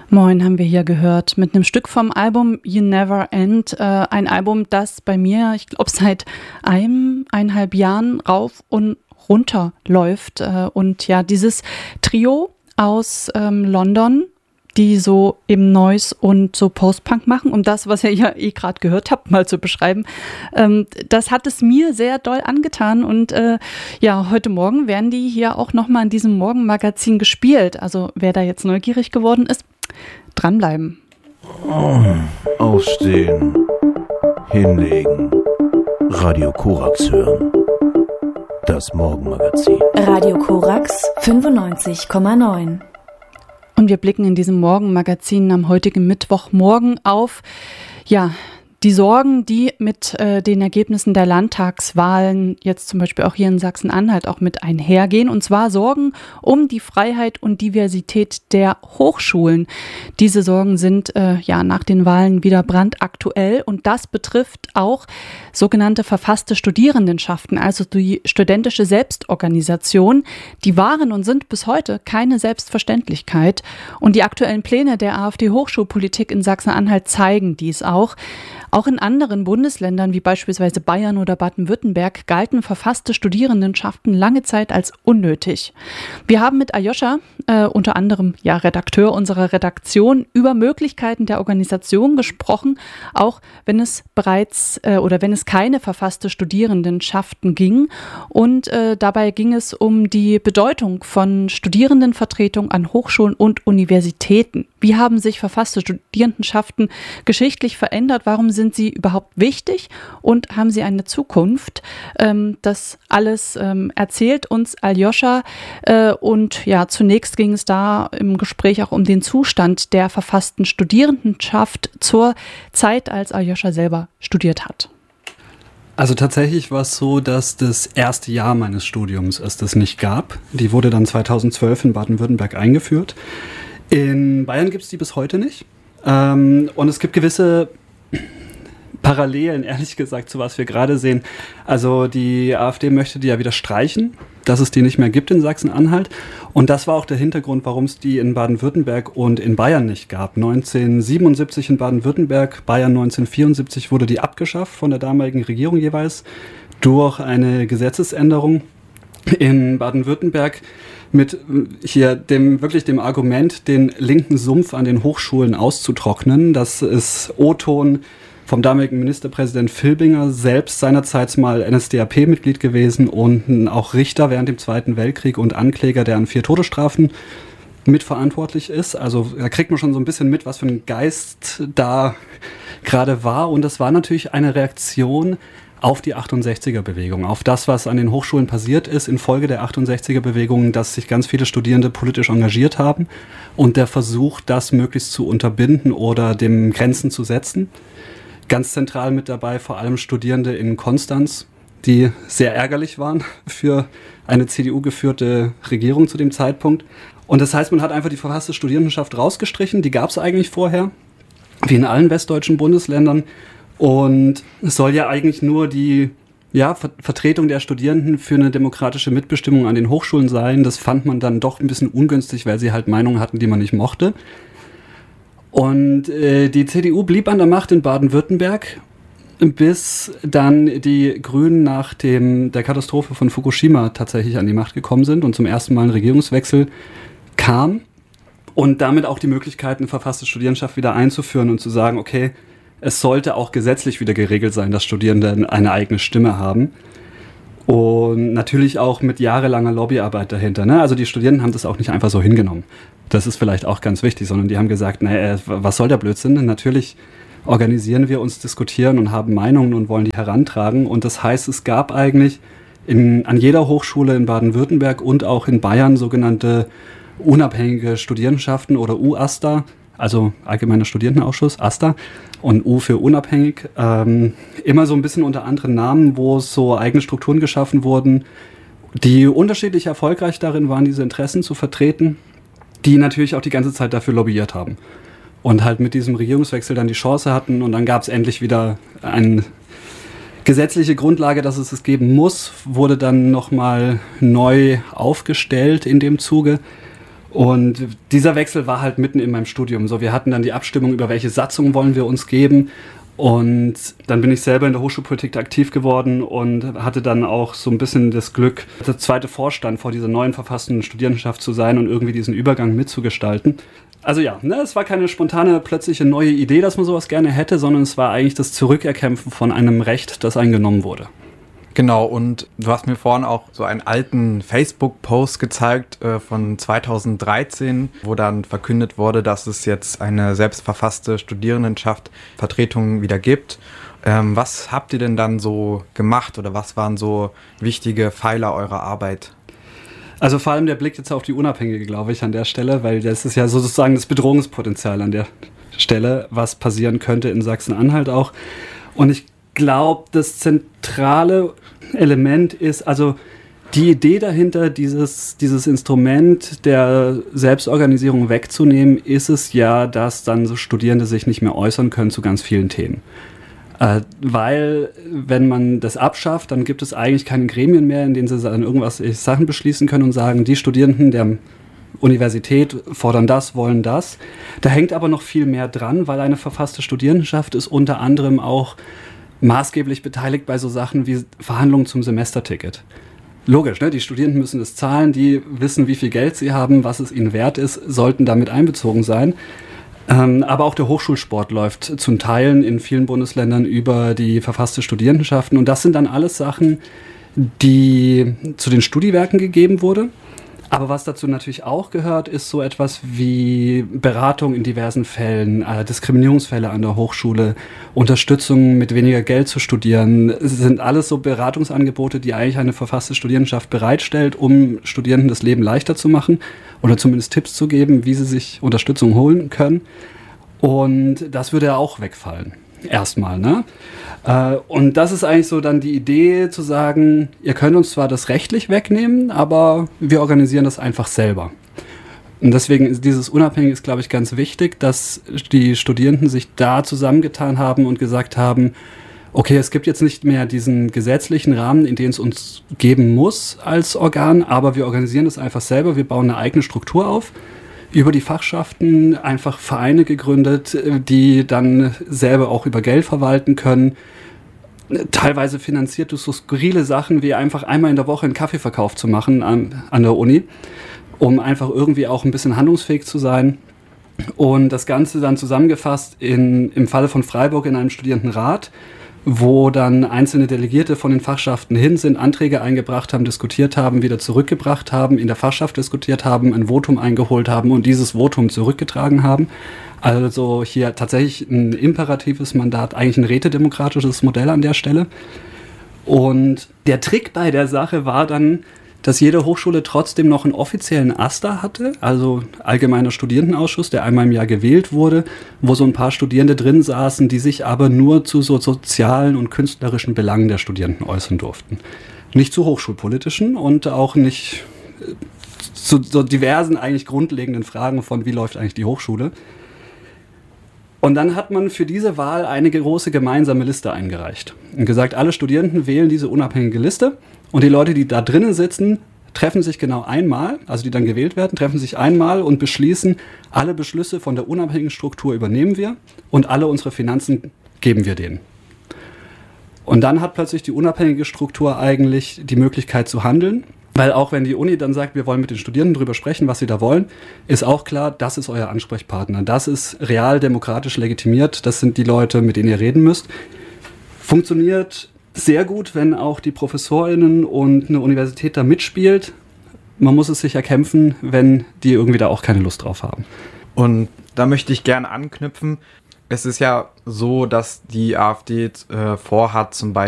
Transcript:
Moin haben wir hier gehört mit einem Stück vom Album You Never End. Ein Album, das bei mir, ich glaube, seit 1,5 Jahren rauf und runter läuft. Und ja, dieses Trio aus London, die so eben Noise und so Post-Punk machen, um das, was ihr ja gerade gehört habt, mal zu beschreiben. Das hat es mir sehr doll angetan und ja, heute Morgen werden die hier auch nochmal in diesem Morgenmagazin gespielt. Also wer da jetzt neugierig geworden ist, dranbleiben. Aufstehen, hinlegen, Radio Korax hören. Das Morgenmagazin. Radio Korax 95,9. Und wir blicken in diesem Morgenmagazin am heutigen Mittwochmorgen auf, ja, die Sorgen, die mit den Ergebnissen der Landtagswahlen jetzt zum Beispiel auch hier in Sachsen-Anhalt auch mit einhergehen. Und zwar Sorgen um die Freiheit und Diversität der Hochschulen. Diese Sorgen sind ja nach den Wahlen wieder brandaktuell. Und das betrifft auch sogenannte verfasste Studierendenschaften, also die studentische Selbstorganisation. Die waren und sind bis heute keine Selbstverständlichkeit. Und die aktuellen Pläne der AfD-Hochschulpolitik in Sachsen-Anhalt zeigen dies auch. Auch in anderen Bundesländern wie beispielsweise Bayern oder Baden-Württemberg galten verfasste Studierendenschaften lange Zeit als unnötig. Wir haben mit Aljoscha, unter anderem ja Redakteur unserer Redaktion, über Möglichkeiten der Organisation gesprochen, auch wenn es bereits oder wenn es keine verfasste Studierendenschaften ging. Und dabei ging es um die Bedeutung von Studierendenvertretung an Hochschulen und Universitäten. Wie haben sich verfasste Studierendenschaften geschichtlich verändert? Warum sind sie überhaupt wichtig und haben sie eine Zukunft? Das alles erzählt uns Aljoscha. Und ja, zunächst ging es da im Gespräch auch um den Zustand der verfassten Studierendenschaft zur Zeit, als Aljoscha selber studiert hat. Also tatsächlich war es so, dass das erste Jahr meines Studiums es das nicht gab. Die wurde dann 2012 in Baden-Württemberg eingeführt. In Bayern gibt es die bis heute nicht. Und es gibt gewisse Parallelen, ehrlich gesagt, zu was wir gerade sehen. Also die AfD möchte die ja wieder streichen, dass es die nicht mehr gibt in Sachsen-Anhalt. Und das war auch der Hintergrund, warum es die in Baden-Württemberg und in Bayern nicht gab. 1977 in Baden-Württemberg, Bayern 1974 wurde die abgeschafft von der damaligen Regierung jeweils durch eine Gesetzesänderung. In Baden-Württemberg mit hier dem Argument, den linken Sumpf an den Hochschulen auszutrocknen. Das ist O-Ton vom damaligen Ministerpräsident Filbinger, selbst seinerzeit mal NSDAP-Mitglied gewesen und auch Richter während dem Zweiten Weltkrieg und Ankläger, der an 4 Todesstrafen mitverantwortlich ist. Also da kriegt man schon so ein bisschen mit, was für ein Geist da gerade war. Und das war natürlich eine Reaktion auf die 68er-Bewegung, auf das, was an den Hochschulen passiert ist, infolge der 68er-Bewegung, dass sich ganz viele Studierende politisch engagiert haben und der Versuch, das möglichst zu unterbinden oder dem Grenzen zu setzen. Ganz zentral mit dabei vor allem Studierende in Konstanz, die sehr ärgerlich waren für eine CDU-geführte Regierung zu dem Zeitpunkt. Und das heißt, man hat einfach die verfasste Studierendenschaft rausgestrichen, die gab es eigentlich vorher, wie in allen westdeutschen Bundesländern. Und es soll ja eigentlich nur die Vertretung der Studierenden für eine demokratische Mitbestimmung an den Hochschulen sein. Das fand man dann doch ein bisschen ungünstig, weil sie halt Meinungen hatten, die man nicht mochte. Und die CDU blieb an der Macht in Baden-Württemberg, bis dann die Grünen nach der Katastrophe von Fukushima tatsächlich an die Macht gekommen sind und zum ersten Mal ein Regierungswechsel kam. Und damit auch die Möglichkeit, eine verfasste Studierendenschaft wieder einzuführen und zu sagen, okay, es sollte auch gesetzlich wieder geregelt sein, dass Studierende eine eigene Stimme haben. Und natürlich auch mit jahrelanger Lobbyarbeit dahinter. Ne? Also die Studierenden haben das auch nicht einfach so hingenommen. Das ist vielleicht auch ganz wichtig, sondern die haben gesagt, was soll der Blödsinn? Natürlich organisieren wir uns, diskutieren und haben Meinungen und wollen die herantragen. Und das heißt, es gab eigentlich an jeder Hochschule in Baden-Württemberg und auch in Bayern sogenannte unabhängige Studierendenschaften oder UASTA, also Allgemeiner Studierendenausschuss, AStA, und U für unabhängig, immer so ein bisschen unter anderen Namen, wo so eigene Strukturen geschaffen wurden, die unterschiedlich erfolgreich darin waren, diese Interessen zu vertreten, die natürlich auch die ganze Zeit dafür lobbyiert haben. Und halt mit diesem Regierungswechsel dann die Chance hatten und dann gab es endlich wieder eine gesetzliche Grundlage, dass es geben muss, wurde dann nochmal neu aufgestellt in dem Zuge. Und dieser Wechsel war halt mitten in meinem Studium. So, wir hatten dann die Abstimmung, über welche Satzung wollen wir uns geben. Und dann bin ich selber in der Hochschulpolitik aktiv geworden und hatte dann auch so ein bisschen das Glück, der zweite Vorstand vor dieser neuen verfassten Studierendenschaft zu sein und irgendwie diesen Übergang mitzugestalten. Also ja, es war keine spontane, plötzliche neue Idee, dass man sowas gerne hätte, sondern es war eigentlich das Zurückerkämpfen von einem Recht, das einem genommen wurde. Genau, und du hast mir vorhin auch so einen alten Facebook-Post gezeigt von 2013, wo dann verkündet wurde, dass es jetzt eine selbstverfasste Studierendenschaft Vertretung wieder gibt. Was habt ihr denn dann so gemacht oder was waren so wichtige Pfeiler eurer Arbeit? Also vor allem der Blick jetzt auf die Unabhängige, glaube ich, an der Stelle, weil das ist ja sozusagen das Bedrohungspotenzial an der Stelle, was passieren könnte in Sachsen-Anhalt auch. Und ich glaube, das zentrale Element ist, also die Idee dahinter, dieses Instrument der Selbstorganisierung wegzunehmen, ist es ja, dass dann so Studierende sich nicht mehr äußern können zu ganz vielen Themen. Weil, wenn man das abschafft, dann gibt es eigentlich keine Gremien mehr, in denen sie dann irgendwas Sachen beschließen können und sagen, die Studierenden der Universität fordern das, wollen das. Da hängt aber noch viel mehr dran, weil eine verfasste Studierendenschaft ist unter anderem auch maßgeblich beteiligt bei so Sachen wie Verhandlungen zum Semesterticket. Logisch, ne? Die Studierenden müssen es zahlen, die wissen, wie viel Geld sie haben, was es ihnen wert ist, sollten damit einbezogen sein. Aber auch der Hochschulsport läuft zum Teil in vielen Bundesländern über die verfasste Studierendenschaften. Und das sind dann alles Sachen, die zu den Studiwerken gegeben wurde. Aber was dazu natürlich auch gehört, ist so etwas wie Beratung in diversen Fällen, Diskriminierungsfälle an der Hochschule, Unterstützung mit weniger Geld zu studieren. Es sind alles so Beratungsangebote, die eigentlich eine verfasste Studierendenschaft bereitstellt, um Studierenden das Leben leichter zu machen oder zumindest Tipps zu geben, wie sie sich Unterstützung holen können. Und das würde ja auch wegfallen. Erstmal, ne? Und das ist eigentlich so dann die Idee zu sagen, ihr könnt uns zwar das rechtlich wegnehmen, aber wir organisieren das einfach selber. Und deswegen ist dieses Unabhängige, ist, glaube ich, ganz wichtig, dass die Studierenden sich da zusammengetan haben und gesagt haben, okay, es gibt jetzt nicht mehr diesen gesetzlichen Rahmen, in den es uns geben muss als Organ, aber wir organisieren das einfach selber, wir bauen eine eigene Struktur auf. Über die Fachschaften einfach Vereine gegründet, die dann selber auch über Geld verwalten können. Teilweise finanziert durch so skurrile Sachen wie einfach einmal in der Woche einen Kaffeeverkauf zu machen an der Uni, um einfach irgendwie auch ein bisschen handlungsfähig zu sein. Und das Ganze dann zusammengefasst im Falle von Freiburg in einem Studierendenrat, wo dann einzelne Delegierte von den Fachschaften hin sind, Anträge eingebracht haben, diskutiert haben, wieder zurückgebracht haben, in der Fachschaft diskutiert haben, ein Votum eingeholt haben und dieses Votum zurückgetragen haben. Also hier tatsächlich ein imperatives Mandat, eigentlich ein rätedemokratisches Modell an der Stelle. Und der Trick bei der Sache war dann, dass jede Hochschule trotzdem noch einen offiziellen AStA hatte, also Allgemeiner Studierendenausschuss, der einmal im Jahr gewählt wurde, wo so ein paar Studierende drin saßen, die sich aber nur zu so sozialen und künstlerischen Belangen der Studierenden äußern durften. Nicht zu hochschulpolitischen und auch nicht zu so diversen eigentlich grundlegenden Fragen von, wie läuft eigentlich die Hochschule. Und dann hat man für diese Wahl eine große gemeinsame Liste eingereicht und gesagt, alle Studierenden wählen diese unabhängige Liste und die Leute, die da drinnen sitzen, treffen sich genau einmal, also die dann gewählt werden, treffen sich einmal und beschließen, alle Beschlüsse von der unabhängigen Struktur übernehmen wir und alle unsere Finanzen geben wir denen. Und dann hat plötzlich die unabhängige Struktur eigentlich die Möglichkeit zu handeln. Weil auch wenn die Uni dann sagt, wir wollen mit den Studierenden drüber sprechen, was sie da wollen, ist auch klar, das ist euer Ansprechpartner. Das ist real demokratisch legitimiert. Das sind die Leute, mit denen ihr reden müsst. Funktioniert sehr gut, wenn auch die ProfessorInnen und eine Universität da mitspielt. Man muss es sich erkämpfen, wenn die irgendwie da auch keine Lust drauf haben. Und da möchte ich gerne anknüpfen. Es ist ja so, dass die AfD vorhat, zum Beispiel